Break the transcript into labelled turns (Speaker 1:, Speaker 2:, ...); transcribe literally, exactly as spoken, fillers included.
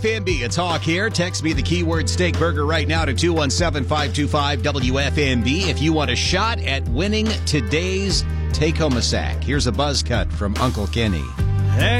Speaker 1: F M B, it's Hawk here. Text me the keyword steak burger right now to two one seven, five two five, W F M B if you want a shot at winning today's Take Home a Sack. Here's a buzz cut from Uncle Kenny.